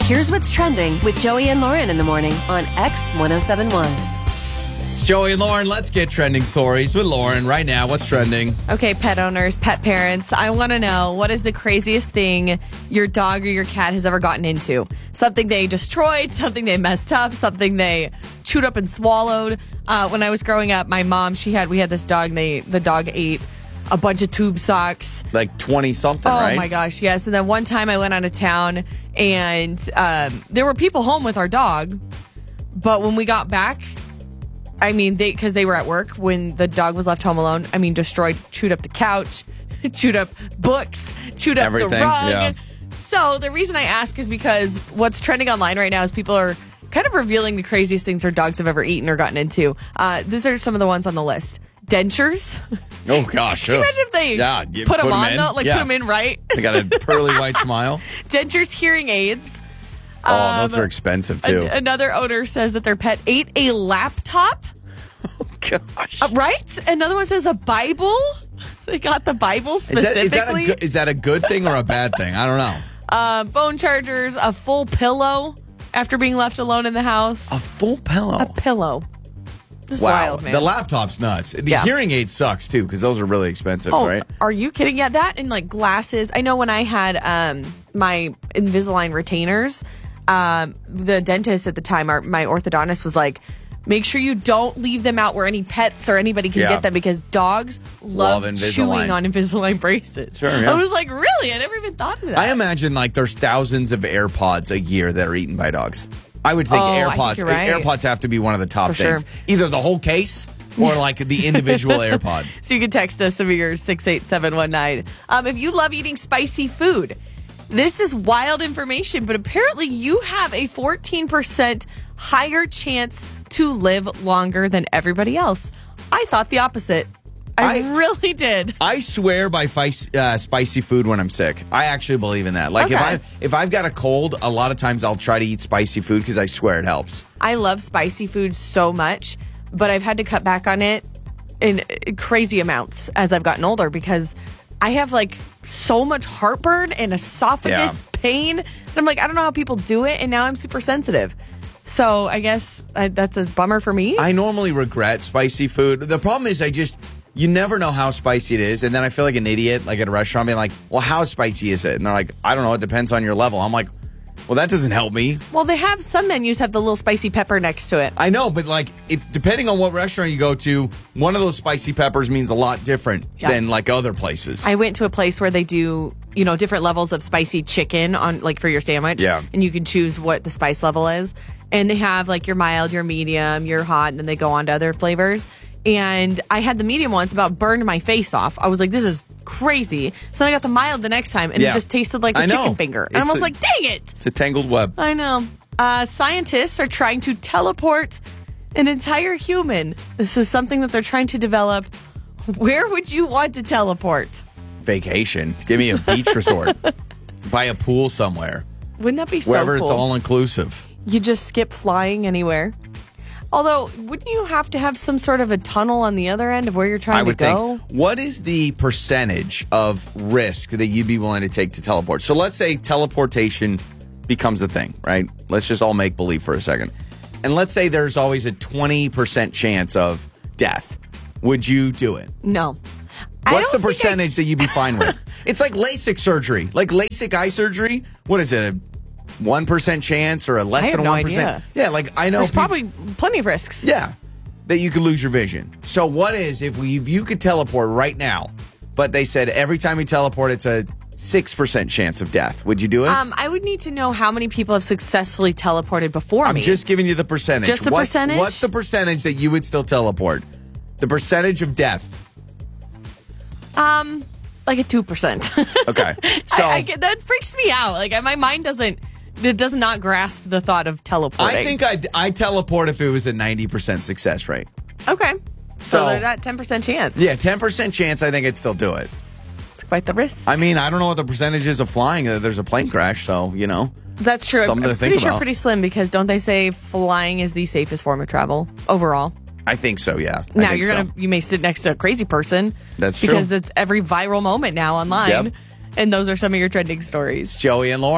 Here's what's trending with Joey and Lauren in the morning on X1071. It's Joey and Lauren. Let's get trending stories with Lauren right now. What's trending? Okay, pet owners, pet parents, I want to know, what is the craziest thing your dog or your cat has ever gotten into? Something they destroyed, something they messed up, something they chewed up and swallowed. When I was growing up, my mom, we had this dog, the dog ate a bunch of tube socks. Like 20-something, right? Oh, my gosh, yes. And then one time I went out of town, and there were people home with our dog. But when we got back, I mean, because they were at work when the dog was left home alone, I mean, destroyed, chewed up the couch, chewed up books, chewed up everything, the rug. yeah. So the reason I ask is because what's trending online right now is people are kind of revealing the craziest things their dogs have ever eaten or gotten into. These are some of the ones on the list. Dentures. Oh, gosh. Can you imagine if they put them on, though? Like, put them in right? They got a pearly white smile. Dentures, hearing aids. Oh, those are expensive, too. Another owner says that their pet ate a laptop. Oh, gosh. Right? Another one says a Bible. They got the Bible specifically. Is that a good thing or a bad thing? I don't know. Phone chargers, a full pillow after being left alone in the house. A full pillow? A pillow. This is wow. wild, man. The laptop's nuts. The hearing aid sucks, too, because those are really expensive, right? Are you kidding? Yeah, that and, like, glasses. I know when I had my Invisalign retainers, the dentist at the time, my orthodontist, was like, make sure you don't leave them out where any pets or anybody can get them, because dogs love chewing on Invisalign braces. Sure, yeah. I was like, really? I never even thought of that. I imagine like there's thousands of AirPods a year that are eaten by dogs. I would think AirPods. I think you're right. AirPods have to be one of the top things. Sure. Either the whole case or like the individual AirPod. So you can text us some of your 68719. If you love eating spicy food, this is wild information, but apparently you have a 14% higher chance to live longer than everybody else. I thought the opposite. I really did. I swear by spicy food when I'm sick. I actually believe in that. Like if I've got a cold, a lot of times I'll try to eat spicy food because I swear it helps. I love spicy food so much, but I've had to cut back on it in crazy amounts as I've gotten older because I have like so much heartburn and esophagus pain. And I'm like, I don't know how people do it, and now I'm super sensitive. So I guess that's a bummer for me. I normally regret spicy food. The problem is you never know how spicy it is. And then I feel like an idiot, like at a restaurant, being like, well, how spicy is it? And they're like, I don't know. It depends on your level. I'm like, well, that doesn't help me. Well, some menus have the little spicy pepper next to it. I know, but like, depending on what restaurant you go to, one of those spicy peppers means a lot different than like other places. I went to a place where they do, different levels of spicy chicken on like for your sandwich. Yeah. And you can choose what the spice level is. And they have like your mild, your medium, your hot, and then they go on to other flavors. And I had the medium once, about burned my face off. I was like, this is crazy. So I got the mild the next time, and it just tasted like a chicken finger. And I was like, dang it. It's a tangled web. I know. Scientists are trying to teleport an entire human. This is something that they're trying to develop. Where would you want to teleport? Vacation. Give me a beach resort. Buy a pool somewhere. Wouldn't that be so cool? Wherever it's all-inclusive. You just skip flying anywhere. Although, wouldn't you have to have some sort of a tunnel on the other end of where you're trying to go? Think, what is the percentage of risk that you'd be willing to take to teleport? So let's say teleportation becomes a thing, right? Let's just all make believe for a second. And let's say there's always a 20% chance of death. Would you do it? No. What's the percentage that you'd be fine with? It's like LASIK surgery. Like LASIK eye surgery. What is it? 1% chance or a less than 1%? Idea. Yeah, like I know. There's probably plenty of risks. Yeah, that you could lose your vision. So what is if you could teleport right now, but they said every time you teleport, it's a 6% chance of death. Would you do it? I would need to know how many people have successfully teleported before me. I'm just giving you the percentage. Just the percentage? What's the percentage that you would still teleport? The percentage of death. Like a 2%. Okay. So that freaks me out. Like my mind does not grasp the thought of teleporting. I think I'd teleport if it was a 90% success rate. Okay. So there's that 10% chance. Yeah, 10% chance, I think I'd still do it. It's quite the risk. I mean, I don't know what the percentage is of flying. There's a plane crash, so, That's true. Something to think pretty about. sure pretty slim, because don't they say flying is the safest form of travel overall? I think so, yeah. Now you may sit next to a crazy person. That's true. Because that's every viral moment now online. Yep. And those are some of your trending stories. It's Joey and Lauren.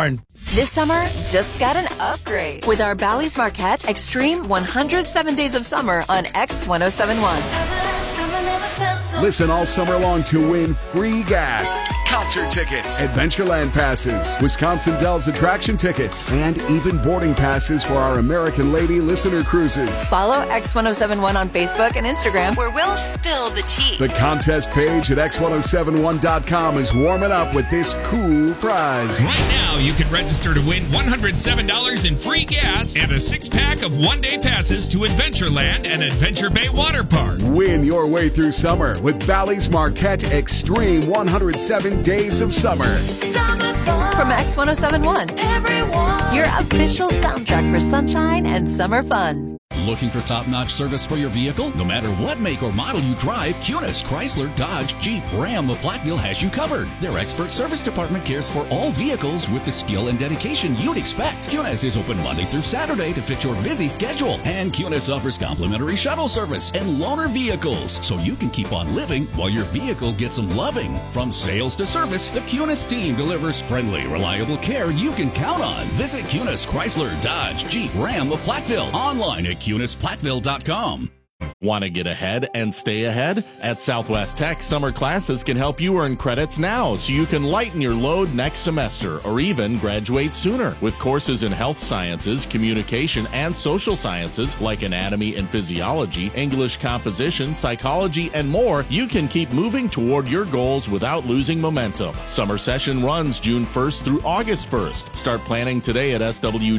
This summer just got an upgrade with our Bally's Marquette Extreme 107 Days of Summer on X1071. Listen all summer long to win free gas, concert tickets, Adventureland passes, Wisconsin Dells attraction tickets, and even boarding passes for our American Lady listener cruises. Follow X1071 on Facebook and Instagram, where we'll spill the tea. The contest page at x1071.com is warming up with this cool prize. Right now, you can register to win $107 in free gas and a 6-pack of one-day passes to Adventureland and Adventure Bay Water Park. Win your way through summer with Bally's Marquette Extreme 107 Days of Summer. From X1071, your official soundtrack for sunshine and summer fun. Looking for top-notch service for your vehicle? No matter what make or model you drive, Cunis, Chrysler, Dodge, Jeep, Ram of Platteville has you covered. Their expert service department cares for all vehicles with the skill and dedication you'd expect. Cunis is open Monday through Saturday to fit your busy schedule. And Cunis offers complimentary shuttle service and loaner vehicles, so you can keep on living while your vehicle gets some loving. From sales to service, the Cunis team delivers friendly, reliable care you can count on. Visit Cunis, Chrysler, Dodge, Jeep, Ram of Platteville online at CunisPlatteville.com. Want to get ahead and stay ahead? At Southwest Tech, summer classes can help you earn credits now so you can lighten your load next semester or even graduate sooner. With courses in health sciences, communication, and social sciences like anatomy and physiology, English composition, psychology, and more, you can keep moving toward your goals without losing momentum. Summer session runs June 1st through August 1st. Start planning today at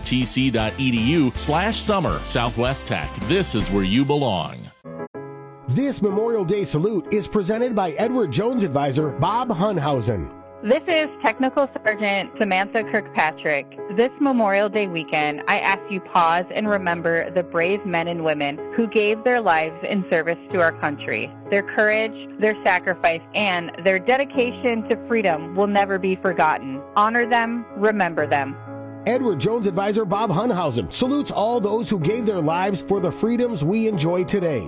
swtc.edu/summer. Southwest Tech. This is where you belong. This Memorial Day salute is presented by Edward Jones advisor Bob Hunhausen. This is Technical Sergeant Samantha Kirkpatrick. This Memorial Day weekend, I ask you pause and remember the brave men and women who gave their lives in service to our country. Their courage, their sacrifice, and their dedication to freedom will never be forgotten. Honor them, remember them. Edward Jones advisor Bob Hunhausen salutes all those who gave their lives for the freedoms we enjoy today.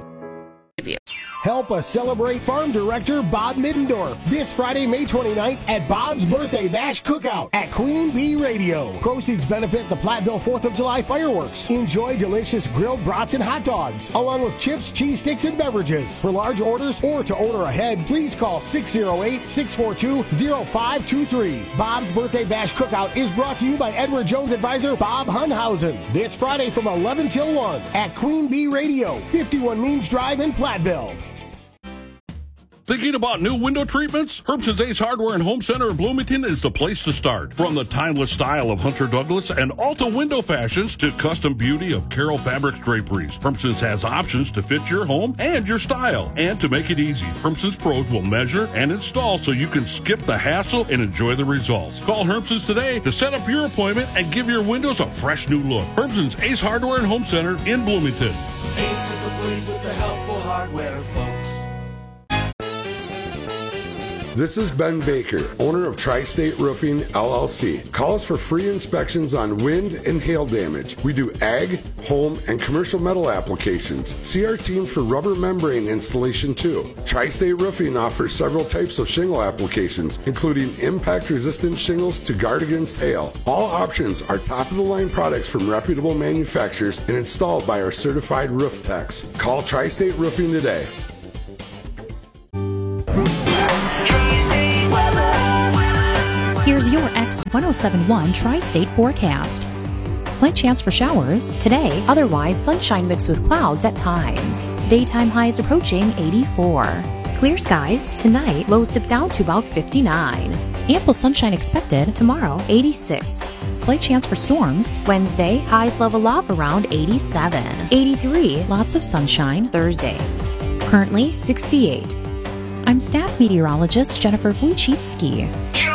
Help us celebrate Farm Director Bob Middendorf this Friday, May 29th at Bob's Birthday Bash Cookout at Queen Bee Radio. Proceeds benefit the Platteville 4th of July fireworks. Enjoy delicious grilled brats and hot dogs, along with chips, cheese sticks, and beverages. For large orders or to order ahead, please call 608-642-0523. Bob's Birthday Bash Cookout is brought to you by Edward Jones advisor Bob Hunhausen. This Friday from 11 till 1 at Queen Bee Radio, 51 Means Drive in Platteville. Thinking about new window treatments? Herbson's Ace Hardware and Home Center in Bloomington is the place to start. From the timeless style of Hunter Douglas and Alta window fashions to custom beauty of Carroll Fabrics draperies, Herbson's has options to fit your home and your style. And to make it easy, Herbson's pros will measure and install so you can skip the hassle and enjoy the results. Call Herbson's today to set up your appointment and give your windows a fresh new look. Herbson's Ace Hardware and Home Center in Bloomington. Ace is the place with the helpful hardware, folks. This is Ben Baker, owner of Tri-State Roofing, LLC. Call us for free inspections on wind and hail damage. We do ag, home, and commercial metal applications. See our team for rubber membrane installation too. Tri-State Roofing offers several types of shingle applications, including impact-resistant shingles to guard against hail. All options are top-of-the-line products from reputable manufacturers and installed by our certified roof techs. Call Tri-State Roofing today. Here's your X1071 Tri-State forecast. Slight chance for showers today, otherwise sunshine mixed with clouds at times. Daytime highs approaching 84. Clear skies tonight, lows dip down to about 59. Ample sunshine expected tomorrow, 86. Slight chance for storms Wednesday, highs level off around 87. 83, lots of sunshine Thursday. Currently 68. I'm staff meteorologist Jennifer Wojcicki.